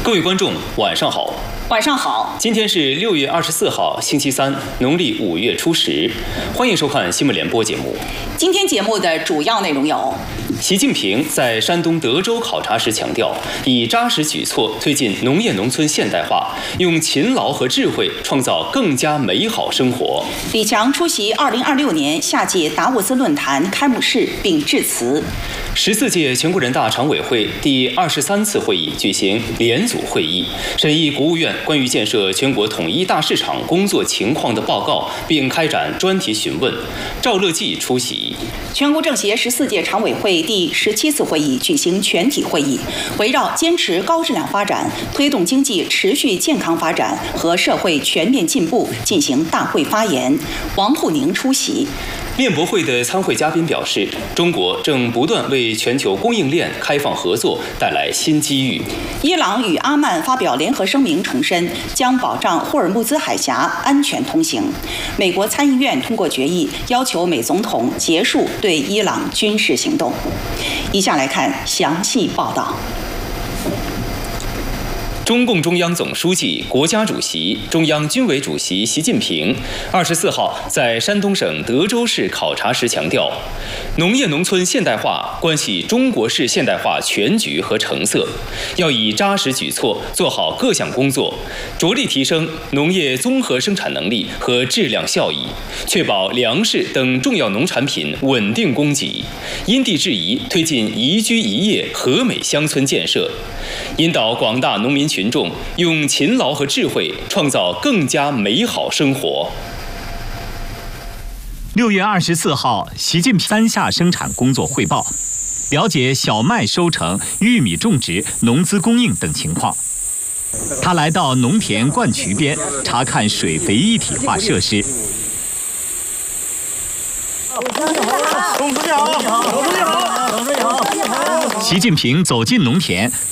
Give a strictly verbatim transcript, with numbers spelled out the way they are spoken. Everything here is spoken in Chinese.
各位观众，晚上好。 晚上好。 今天是六月二十四号，星期三，农历五月初十。欢迎收看新闻联播节目。 今天节目的主要内容有： 习近平在山东德州考察时强调，以扎实举措推进农业农村现代化，用勤劳和智慧创造更加美好生活。 李强出席二零二六年夏季达沃斯论坛开幕式并致辞。 十四届全国人大常委会第二十三次会议举行联组会议，审议国务院关于建设全国统一大市场工作情况的报告，并开展专题询问。赵乐际出席。 全国政协十四届常委会第十七次会议举行全体会议，围绕坚持高质量发展、推动经济持续健康发展和社会全面进步进行大会发言。王沪宁出席。 面博会的参会嘉宾表示，中国正不断为全球供应链开放合作带来新机遇。 伊朗与阿曼发表联合声明，重申将保障霍尔木兹海峡安全通行。美国参议院通过决议，要求美总统结束对伊朗军事行动。以下来看详细报道。 中共中央总书记、国家主席、中央军委主席习近平二十四号在山东省德州市考察时强调，农业农村现代化关系中国式现代化全局和成色，要以扎实举措做好各项工作，着力提升农业综合生产能力和质量效益，确保粮食等重要农产品稳定供给，因地制宜推进宜居宜业和美乡村建设，引导广大农民群众用勤劳和智慧创造更加美好生活。 六月二十四号，习近平三下生产工作汇报，了解小麦收成、玉米种植、农资供应等情况。他来到农田灌渠边查看水肥一体化设施。总书记好，总书记好，总书记好。习近平走进农田，